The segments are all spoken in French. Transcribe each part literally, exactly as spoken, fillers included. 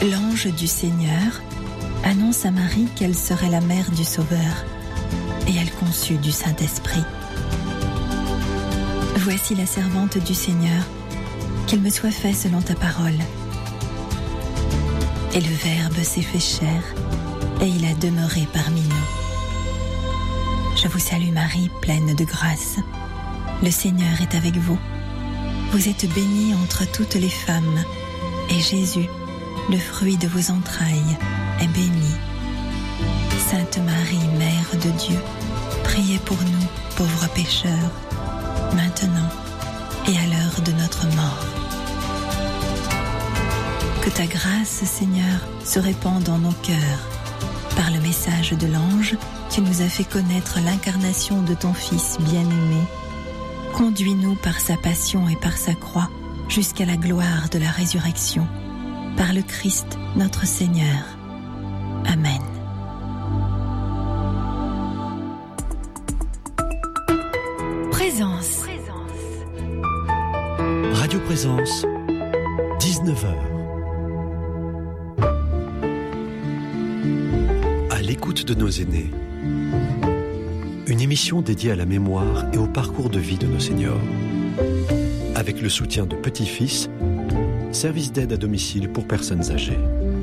L'ange du Seigneur annonce à Marie qu'elle serait la mère du Sauveur, et elle conçut du Saint-Esprit. Voici la servante du Seigneur, qu'il me soit fait selon ta parole. Et le Verbe s'est fait chair, et il a demeuré parmi nous. Je vous salue Marie, pleine de grâce. Le Seigneur est avec vous. Vous êtes bénie entre toutes les femmes, et Jésus, le fruit de vos entrailles, est béni. Sainte Marie, Mère de Dieu, priez pour nous, pauvres pécheurs, maintenant et à l'heure de notre mort. Que ta grâce, Seigneur, se répande dans nos cœurs. Par le message de l'ange, tu nous as fait connaître l'incarnation de ton Fils bien-aimé. Conduis-nous par sa passion et par sa croix jusqu'à la gloire de la résurrection. Par le Christ, notre Seigneur. Amen. Présence. Radio Présence, dix-neuf heures. À l'écoute de nos aînés. Une émission dédiée à la mémoire et au parcours de vie de nos seniors. Avec le soutien de Petit-Fils, service d'aide à domicile pour personnes âgées.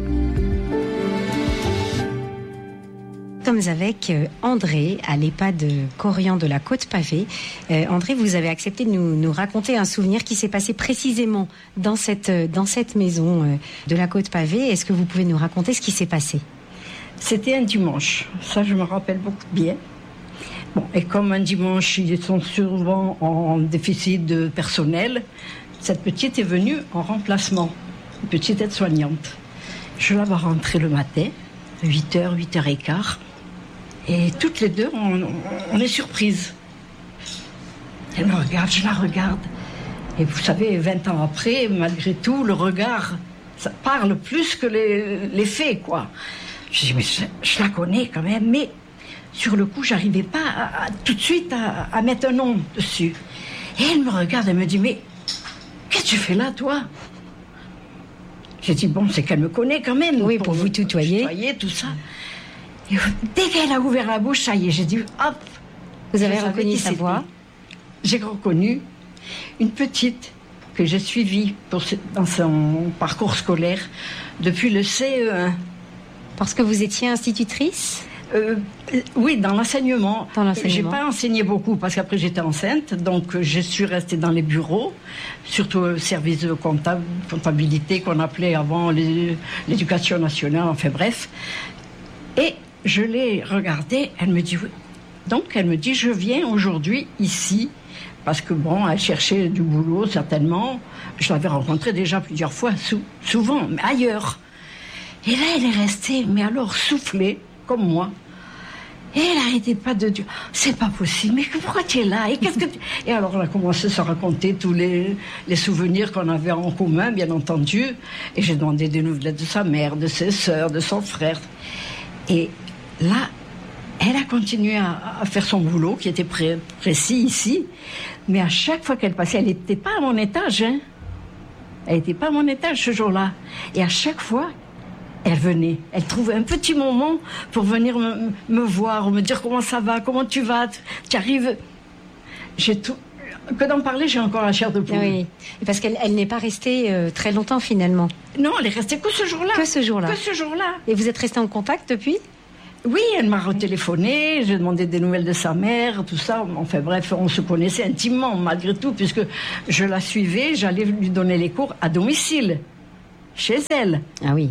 Nous sommes avec André à l'EHPAD Corian de la Côte-Pavée. Euh, André, vous avez accepté de nous, nous raconter un souvenir qui s'est passé précisément dans cette, dans cette maison euh, de la Côte-Pavée. Est-ce que vous pouvez nous raconter ce qui s'est passé ? C'était un dimanche, ça je me rappelle beaucoup bien. Bon, et comme un dimanche, ils sont souvent en déficit de personnel, cette petite est venue en remplacement, une petite aide-soignante. Je la vois rentrer le matin, huit heures, huit heures quinze, et toutes les deux, on, on est surprises. Elle me regarde, je la regarde. Et vous savez, vingt ans après, malgré tout, le regard, ça parle plus que les, les faits, quoi. Je dis, mais je, je la connais quand même, mais sur le coup, j'arrivais pas à, à, tout de suite à, à mettre un nom dessus. Et elle me regarde, elle me dit, mais qu'est-ce que tu fais là, toi ? J'ai dit, bon, c'est qu'elle me connaît quand même. Oui, pour, pour vous tutoyer. tutoyer, tout ça. Et dès qu'elle a ouvert la bouche, ça y est, j'ai dit, hop. Vous avez reconnu sa voix ? J'ai reconnu une petite que j'ai suivie pour, dans son parcours scolaire depuis le C E un. Parce que vous étiez institutrice ? Euh, oui, dans l'enseignement. Dans l'enseignement. J'ai pas enseigné beaucoup parce qu'après j'étais enceinte, donc je suis restée dans les bureaux, surtout au service de comptable, comptabilité qu'on appelait avant les, l'éducation nationale, enfin bref. Et je l'ai regardée, elle me dit oui. Donc elle me dit je viens aujourd'hui ici parce que bon, elle cherchait du boulot certainement. Je l'avais rencontrée déjà plusieurs fois, sou- souvent, mais ailleurs. Et là elle est restée, mais alors soufflée. Comme moi. Et elle n'arrêtait pas de dire, c'est pas possible, mais pourquoi tu es là ? Et, qu'est-ce que tu... Et alors on a commencé à se raconter tous les, les souvenirs qu'on avait en commun, bien entendu. Et j'ai demandé des nouvelles de sa mère, de ses sœurs, de son frère. Et là, elle a continué à, à faire son boulot, qui était pré- précis ici. Mais à chaque fois qu'elle passait, elle n'était pas à mon étage. Hein. Elle n'était pas à mon étage ce jour-là. Et à chaque fois, elle venait, elle trouvait un petit moment pour venir me, me voir, me dire comment ça va, comment tu vas, tu arrives. J'ai tout, que d'en parler, j'ai encore la chair de poule. Oui, parce qu'elle elle n'est pas restée euh, très longtemps finalement. Non, elle est restée que ce jour-là. Que ce jour-là. Que ce jour-là. Et vous êtes restés en contact depuis ? Oui, elle m'a retéléphoné, j'ai demandé des nouvelles de sa mère, tout ça. Enfin bref, on se connaissait intimement malgré tout, puisque je la suivais, j'allais lui donner les cours à domicile, chez elle. Ah oui.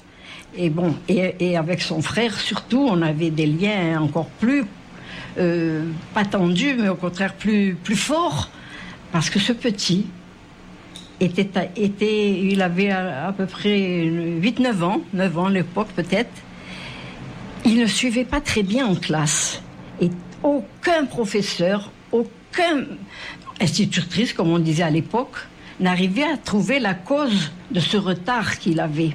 Et bon, et, et avec son frère surtout, on avait des liens encore plus, euh, pas tendus, mais au contraire plus, plus forts, parce que ce petit était, était il avait à, à peu près huit neuf ans, neuf ans à l'époque peut-être. Il ne suivait pas très bien en classe. Et aucun professeur, aucun institutrice, comme on disait à l'époque, n'arrivait à trouver la cause de ce retard qu'il avait.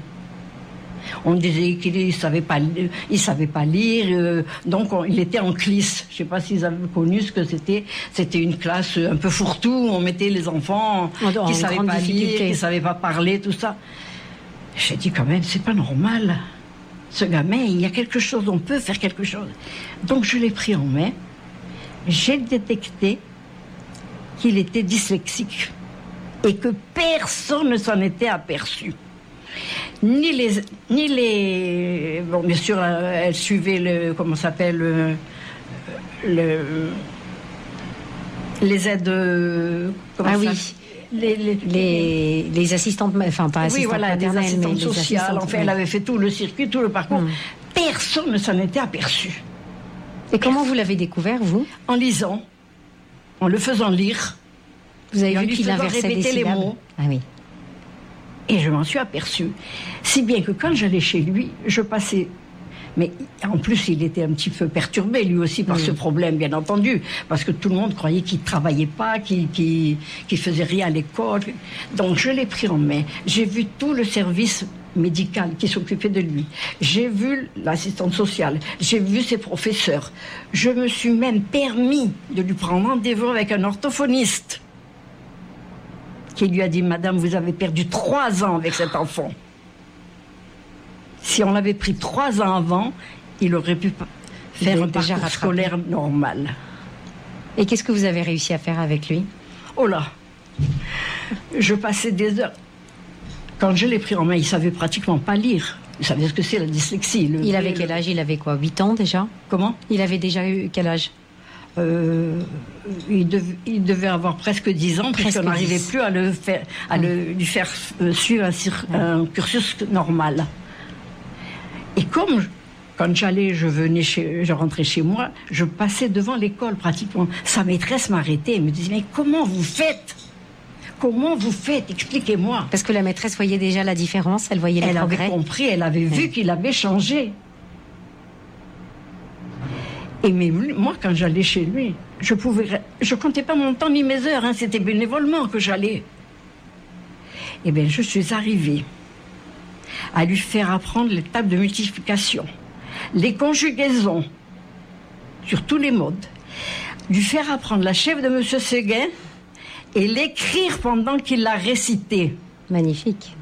On disait qu'il ne savait pas, il savait pas lire, euh, donc on, il était en clisse. Je ne sais pas s'ils avaient connu ce que c'était. C'était une classe un peu fourre-tout, on mettait les enfants en, qui ne savaient pas lire, qui ne savaient pas parler, tout ça. J'ai dit quand même, c'est pas normal. Ce gamin, il y a quelque chose, on peut faire quelque chose. Donc je l'ai pris en main. J'ai détecté qu'il était dyslexique et que personne ne s'en était aperçu. Ni les, ni les, bon, bien sûr, elle suivait le, comment ça s'appelle, le, le, les aides, comment ah ça, oui, les, les, les, les assistantes, enfin pas assistantes oui, voilà, maternelles, les assistantes mais sociales. les assistantes, Enfin, oui. elle avait fait tout le circuit, tout le parcours. Hum. Personne ne s'en était aperçu. Et comment vous l'avez découvert, vous? En lisant, en le faisant lire. Vous avez Et en vu lui qu'il faisant inversait des répéter les syllabes? mots. Ah oui. Et je m'en suis aperçue. Si bien que quand j'allais chez lui, je passais... Mais en plus, il était un petit peu perturbé, lui aussi, par Oui. ce problème, bien entendu. Parce que tout le monde croyait qu'il ne travaillait pas, qu'il qu'il, qu'il faisait rien à l'école. Donc je l'ai pris en main. J'ai vu tout le service médical qui s'occupait de lui. J'ai vu l'assistante sociale. J'ai vu ses professeurs. Je me suis même permis de lui prendre rendez-vous avec un orthophoniste qui lui a dit « Madame, vous avez perdu trois ans avec cet enfant. » Si on l'avait pris trois ans avant, il aurait pu faire Il un est déjà parcours rattrapé. scolaire normal. Et qu'est-ce que vous avez réussi à faire avec lui? Oh là, je passais des heures. Quand je l'ai pris en main, il ne savait pratiquement pas lire. Il savait ce que c'est la dyslexie. Le- Il avait le- quel âge? Il avait quoi? huit ans déjà? Comment Il avait déjà eu quel âge? Euh, il, dev- il devait avoir presque dix ans, Presque puisqu'on n'arrivait dix. plus à, le faire, à le, lui faire euh, suivre un, cir- un cursus normal. Et comme je- quand j'allais, je venais chez, je rentrais chez moi, je passais devant l'école pratiquement. Sa maîtresse m'arrêtait et me disait « Mais comment vous faites ? Comment vous faites ? Expliquez-moi. » Parce que la maîtresse voyait déjà la différence, elle voyait les Elle avait progrès. compris, elle avait vu qu'il avait changé. Et mais lui- moi, quand j'allais chez lui, je pouvais, je comptais pas mon temps ni mes heures, hein, c'était bénévolement que j'allais. Eh bien, je suis arrivée à lui faire apprendre les tables de multiplication, les conjugaisons, sur tous les modes, lui faire apprendre la chèvre de Monsieur Séguin et l'écrire pendant qu'il la récitait. Magnifique.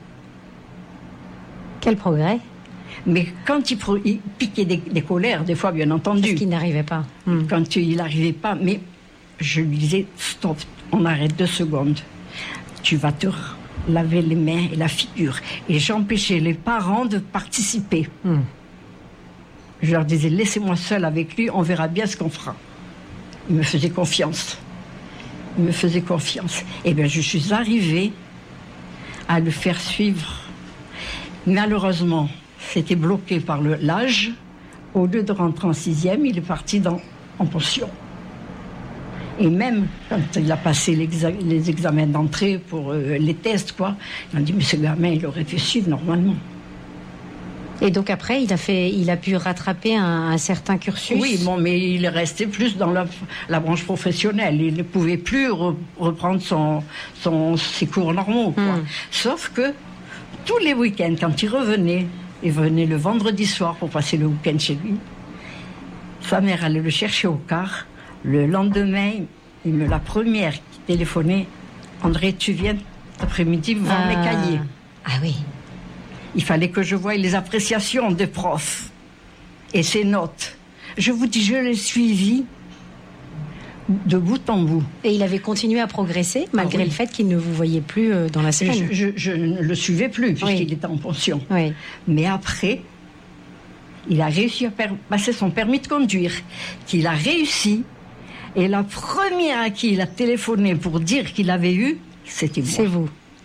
Quel progrès. Mais quand il, pro- il piquait des, des colères, des fois, bien entendu, Parce qu'il n'arrivait pas. Hmm. quand il n'arrivait pas, mais je lui disais, stop, on arrête deux secondes. Tu vas te laver les mains et la figure. Et j'empêchais les parents de participer. Hmm. Je leur disais, laissez-moi seul avec lui, on verra bien ce qu'on fera. Il me faisait confiance. Il me faisait confiance. Et bien, je suis arrivée à le faire suivre. Malheureusement, c'était bloqué par le- l'âge. Au lieu de rentrer en sixième, il est parti dans, en pension. Et même quand il a passé l'exa- les examens d'entrée pour euh, les tests, quoi, il m'a dit, mais ce gamin, il aurait pu suivre normalement. Et donc après, il a, fait, il a pu rattraper un, un certain cursus. Oui, bon, mais il est resté plus dans la, la branche professionnelle. Il ne pouvait plus re- reprendre son, son, ses cours normaux, quoi. Hmm. Sauf que tous les week-ends, quand il revenait, il venait le vendredi soir pour passer le week-end chez lui, sa mère allait le chercher au car. Le lendemain, il me, la première qui téléphonait, André, tu viens cet après-midi voir Ah. mes cahiers. Ah oui. Il fallait que je voie les appréciations des profs et ses notes. Je vous dis, je l'ai suivi de bout en bout. Et il avait continué à progresser, malgré oui. le fait qu'il ne vous voyait plus euh, dans la Je, semaine. je- je ne le suivais plus puisqu'il Oui. était en pension. Oui. Mais après, il a réussi à per- passer son permis de conduire, qu'il a réussi. Et la première à qui il a téléphoné pour dire qu'il avait eu, c'était moi. C'est vous.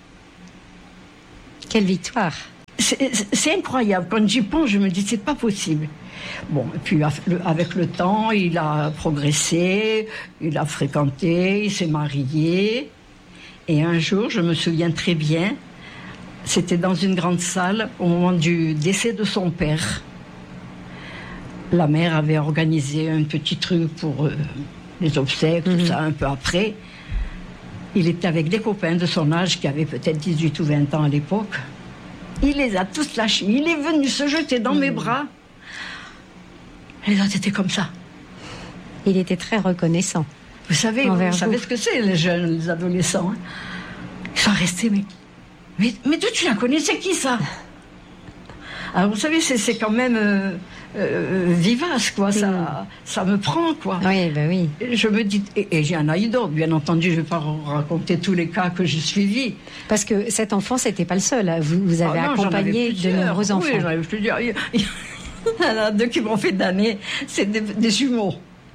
Quelle victoire. C'est c'est incroyable. Quand j'y pense, je me dis, c'est pas possible. Bon, et puis avec le temps, il a progressé, il a fréquenté, il s'est marié. Et un jour, je me souviens très bien, c'était dans une grande salle au moment du décès de son père. La mère avait organisé un petit truc pour euh, les obsèques, tout Mhm. ça, un peu après. Il était avec des copains de son âge qui avaient peut-être dix-huit ou vingt ans à l'époque. Il les a tous lâchés. Il est venu se jeter dans mes bras. Les autres étaient comme ça. Il était très reconnaissant. Vous savez, Envers vous savez vous. ce que c'est, les jeunes, les adolescents. Hein. Ils sont restés, mais, mais, mais d'où tu la connais? C'est qui ça? Alors vous savez, c'est, c'est quand même euh, euh, vivace, quoi. Ça, mmh. ça me prend, quoi. Oui, ben oui. Je me dis, et, et j'ai un œil d'or, bien entendu, je ne vais pas raconter tous les cas que j'ai suivis. Parce que cet enfant, c'était pas le seul. Vous, vous avez ah non, accompagné de nombreux enfants. Oui, j'en avais plusieurs. Il y en a deux qui m'ont fait d'années, c'est des, des jumeaux.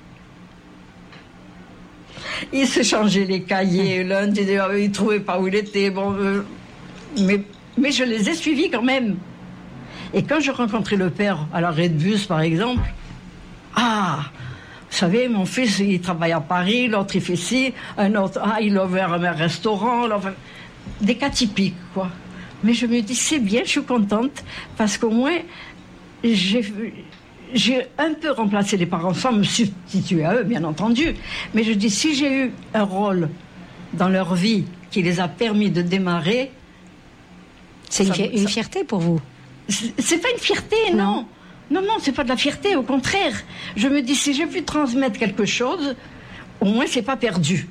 Ils s'échangeaient les cahiers, l'un disait, oh, il ne trouvait pas où il était. Bon, euh, mais, mais je les ai suivis quand même. Et quand je rencontrais le père à l'arrêt de bus, par exemple, ah, vous savez, mon fils, il travaille à Paris, l'autre, il fait ci, un autre, ah, il a ouvert un restaurant, enfin, des cas typiques, quoi. Mais je me dis, c'est bien, je suis contente, parce qu'au moins, j'ai... J'ai un peu remplacé les parents sans me substituer à eux, bien entendu. Mais je dis, si j'ai eu un rôle dans leur vie qui les a permis de démarrer... C'est une, fi- une fierté pour vous? C'est, c'est pas une fierté, non. Non, non, non, c'est pas de la fierté, au contraire. Je me dis, si j'ai pu transmettre quelque chose, au moins c'est pas perdu.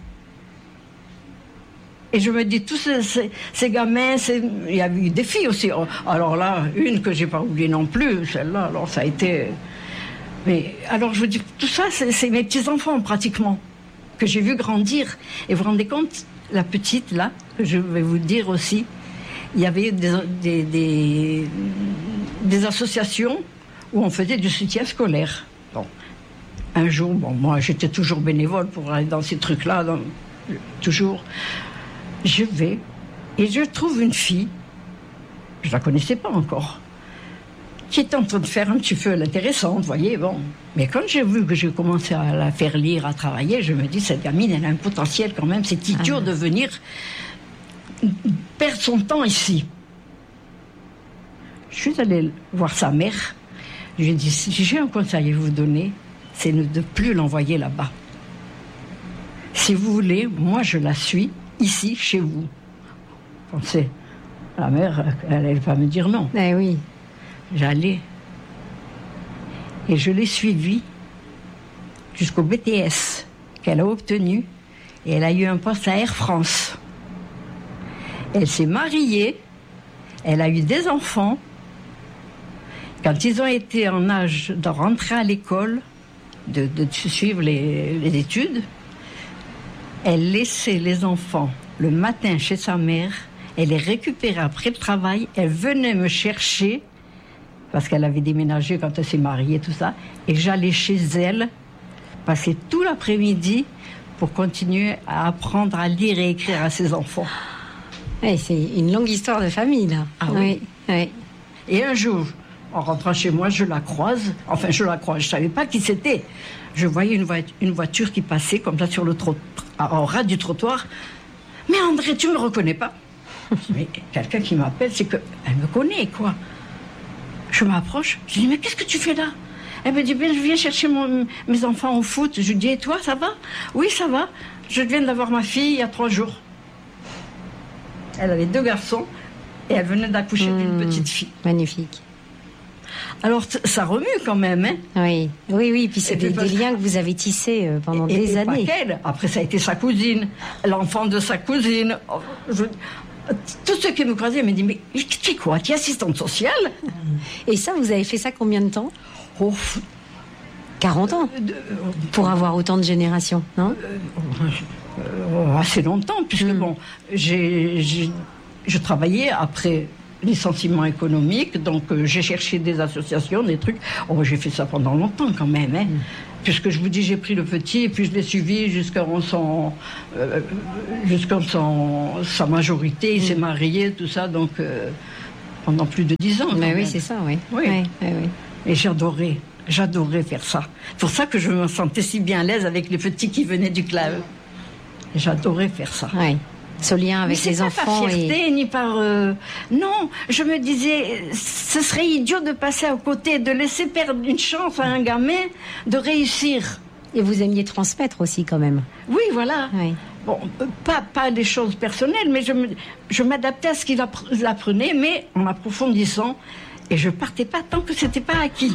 Et je me dis, tous ces, ces, ces gamins, c'est... il y a eu des filles aussi. Alors là, une que j'ai pas oubliée non plus, celle-là, alors ça a été... Mais alors je vous dis, tout ça, c'est, c'est mes petits-enfants pratiquement, que j'ai vu grandir. Et vous vous rendez compte, la petite, là, que je vais vous dire aussi, il y avait des, des, des, des associations où on faisait du soutien scolaire. Bon. Un jour, bon, moi j'étais toujours bénévole pour aller dans ces trucs-là, dans, toujours... Je vais et je trouve une fille, je la connaissais pas encore, qui était en train de faire un petit peu l'intéressante, vous voyez, bon. Mais quand j'ai vu que j'ai commencé à la faire lire, à travailler, je me dis, cette gamine, elle a un potentiel quand même, c'est idiot ah. de venir perdre son temps ici. Je suis allée voir sa mère, je lui ai dit, si j'ai un conseil à vous donner, c'est de ne plus l'envoyer là-bas. Si vous voulez, moi je la suis, ici, chez vous. Pensez, la mère, elle n'allait pas me dire non. Eh oui. J'allais. Et je l'ai suivie jusqu'au B T S qu'elle a obtenu. Et elle a eu un poste à Air France. Elle s'est mariée. Elle a eu des enfants. Quand ils ont été en âge de rentrer à l'école, de, de suivre les, les études, elle laissait les enfants le matin chez sa mère, elle les récupérait après le travail, elle venait me chercher, parce qu'elle avait déménagé quand elle s'est mariée, tout ça, et j'allais chez elle, passer tout l'après-midi pour continuer à apprendre à lire et écrire à ses enfants. Ouais, c'est une longue histoire de famille, là. Ah oui, oui. oui. Et un jour, en rentrant chez moi, je la croise, enfin je la croise, je ne savais pas qui c'était. Je voyais une, vo- une voiture qui passait comme ça sur le trottoir, au ras du trottoir. Mais André, tu me reconnais pas? Mais quelqu'un qui m'appelle, c'est qu'elle me connaît, quoi. Je m'approche, je dis, mais qu'est-ce que tu fais là? Elle me dit, bien, je viens chercher mon, mes enfants au foot. Je lui dis, et toi, ça va? Oui, ça va. Je viens d'avoir ma fille il y a trois jours. Elle avait deux garçons et elle venait d'accoucher mmh, d'une petite fille. Magnifique. Alors, ça remue quand même, hein? Oui, oui, oui. Puis c'est des, des liens que vous avez tissés euh, pendant et, des et années. Pas qu'elle. Après, ça a été sa cousine, l'enfant de sa cousine. Je, tous ceux qui me croisaient me disent, mais tu fais quoi? Tu es assistante sociale? Et ça, vous avez fait ça combien de temps? Oh, quarante ans euh, pour avoir autant de générations, non? euh, euh, Assez longtemps, puisque mmh. bon, j'ai, j'ai, je travaillais après licenciement économique, donc euh, j'ai cherché des associations, des trucs. Oh, j'ai fait ça pendant longtemps quand même, hein. Mmh. Puisque je vous dis, j'ai pris le petit et puis je l'ai suivi jusqu'à son, euh, jusqu'à son, sa majorité. Il mmh. s'est marié, tout ça, donc euh, pendant plus de dix ans. Mais oui, c'est ça, oui. Oui. oui, oui, oui. Et j'adorais, j'adorais faire ça. C'est pour ça que je me sentais si bien à l'aise avec les petits qui venaient du club. J'adorais faire ça. Oui. Ce lien avec les enfants. Pas par fierté, et... ni par... Euh... Non, je me disais, ce serait idiot de passer à côté, de laisser perdre une chance à un gamin de réussir. Et vous aimiez transmettre aussi, quand même. Oui, voilà. Oui. Bon, pas, pas des choses personnelles, mais je, me, je m'adaptais à ce qu'il apprenait, mais en approfondissant. Et je partais pas tant que c'était pas acquis.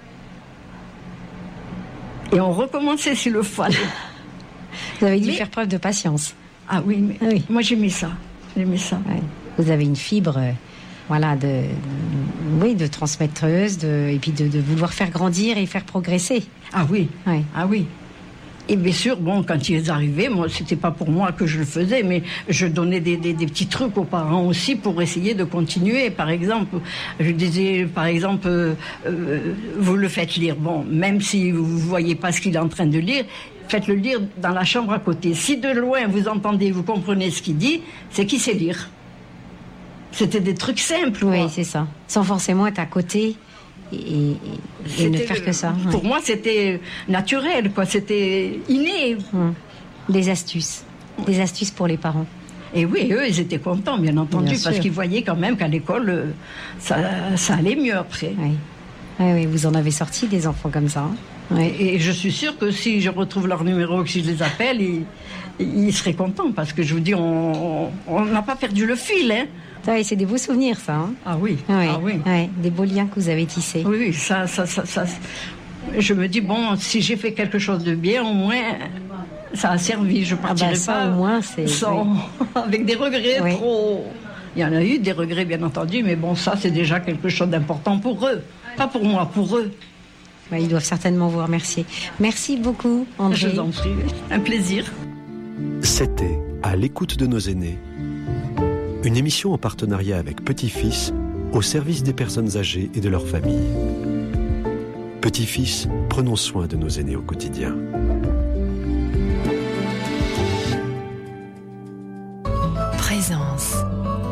Et on recommençait s'il le fallait. Vous avez dû mais... faire preuve de patience. Ah oui, mais ah oui. Moi j'aimais ça. J'aimais ça. Ouais. Vous avez une fibre voilà, de, oui, de transmettreuse, de, et puis de, de vouloir faire grandir et faire progresser. Ah oui, Ouais. ah oui. Et bien sûr, bon, quand ils arrivaient, moi, c'était pas pour moi que je le faisais, mais je donnais des, des, des petits trucs aux parents aussi pour essayer de continuer. Par exemple, je disais, par exemple, euh, euh, vous le faites lire. Bon, même si vous voyez pas ce qu'il est en train de lire, faites-le lire dans la chambre à côté. Si de loin vous entendez, vous comprenez ce qu'il dit, c'est qu'il sait lire. C'était des trucs simples. Oui, quoi. c'est ça. Sans forcément être à côté et, et, et ne C'était, faire que ça. Pour Ouais. moi, c'était naturel, quoi. C'était inné. Hum. Des astuces. Des astuces pour les parents. Et oui, eux, ils étaient contents, bien entendu, Bien parce sûr. qu'ils voyaient quand même qu'à l'école, euh, ça, ça allait mieux après. Oui. Oui, oui, vous en avez sorti des enfants comme ça. Hein. Oui. Et, et je suis sûre que si je retrouve leur numéro, que si je les appelle, ils, ils seraient contents, parce que je vous dis, on on n'a pas perdu le fil, hein. Ouais, c'est des beaux souvenirs, ça. Hein. Ah oui, Ouais, ah oui. ouais, des beaux liens que vous avez tissés. Oui, oui, ça, ça, ça, ça, je me dis, bon, si j'ai fait quelque chose de bien, au moins, ça a servi. Je Ah partirai bah ça, pas au moins, c'est... sans, avec des regrets Oui. trop. Il y en a eu des regrets, bien entendu, mais bon, ça, c'est déjà quelque chose d'important pour eux. Pas pour moi, pour eux. Ouais, ils doivent certainement vous remercier. Merci beaucoup, André. Je vous en prie, un plaisir. C'était À l'écoute de nos aînés, une émission en partenariat avec Petit-Fils au service des personnes âgées et de leurs familles. Petit-Fils, prenons soin de nos aînés au quotidien.